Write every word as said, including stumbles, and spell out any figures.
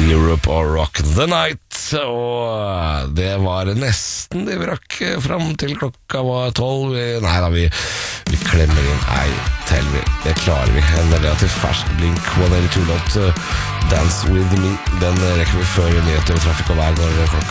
Europe og Rock the Night. Og det var nesten det vi rakk fram til klokka var tolv. Nei da, vi, vi klemmer inn ei til, vi. Det klarer vi. En relativt fersk Blink one eighty-two-låt, Dance With Me. Den rekker vi før nyheter og trafikk og vær når klokka